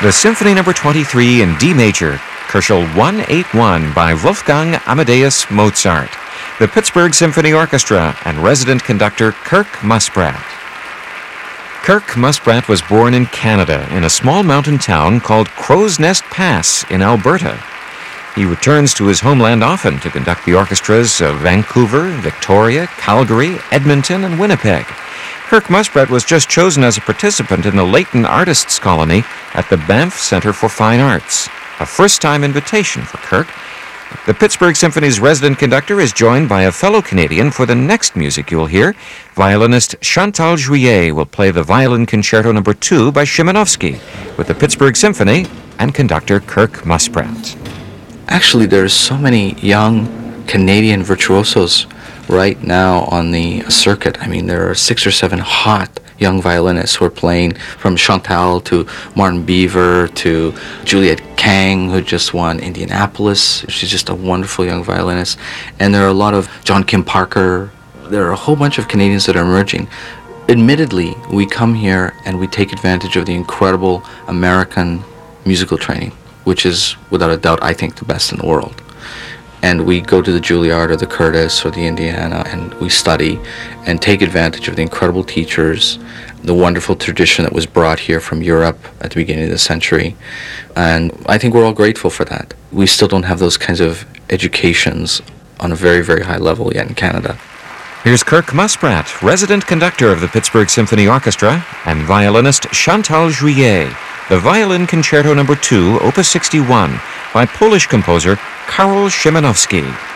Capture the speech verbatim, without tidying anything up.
The Symphony Number twenty-three in D major, Kochel one eighty-one by Wolfgang Amadeus Mozart, the Pittsburgh Symphony Orchestra, and resident conductor Kirk Muspratt. Kirk Muspratt was born in Canada in a small mountain town called Crow's Nest Pass in Alberta. He returns to his homeland often to conduct the orchestras of Vancouver, Victoria, Calgary, Edmonton, and Winnipeg. Kirk Muspratt was just chosen as a participant in the Leighton Artists Colony at the Banff Centre for Fine Arts, a first-time invitation for Kirk. The Pittsburgh Symphony's resident conductor is joined by a fellow Canadian for the next music you'll hear. Violinist Chantal Juillet will play the Violin Concerto Number two by Szymanowski with the Pittsburgh Symphony and conductor Kirk Muspratt. Actually, there's so many young Canadian virtuosos right now on the circuit. I mean, there are six or seven hot young violinists who are playing, from Chantal to Martin Beaver to Juliet Kang, who just won Indianapolis. She's just a wonderful young violinist. And there are a lot of John Kim Parker. There are a whole bunch of Canadians that are emerging. Admittedly, we come here and we take advantage of the incredible American musical training, which is, without a doubt, I think, the best in the world. And we go to the Juilliard or the Curtis or the Indiana, and we study and take advantage of the incredible teachers, the wonderful tradition that was brought here from Europe at the beginning of the century. And I think we're all grateful for that. We still don't have those kinds of educations on a very, very high level yet in Canada. Here's Kirk Muspratt, resident conductor of the Pittsburgh Symphony Orchestra, and violinist Chantal Juillet, the Violin Concerto Number two, Opus sixty-one, by Polish composer Karol Szymanowski.